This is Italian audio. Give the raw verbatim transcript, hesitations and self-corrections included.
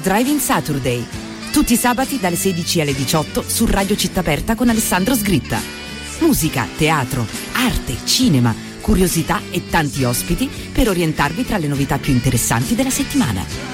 Drive-In Saturday. Tutti i sabati dalle sedici alle diciotto su Radio Città Aperta con Alessandro Sgritta. Musica, teatro, arte, cinema, curiosità e tanti ospiti per orientarvi tra le novità più interessanti della settimana.